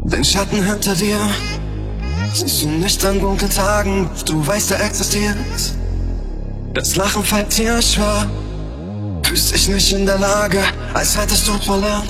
Den Schatten hinter dir siehst du nicht an dunklen Tagen, du weißt, er existiert. Das Lachen fällt dir schwer, fühlst dich nicht in der Lage, als hättest du verlernt.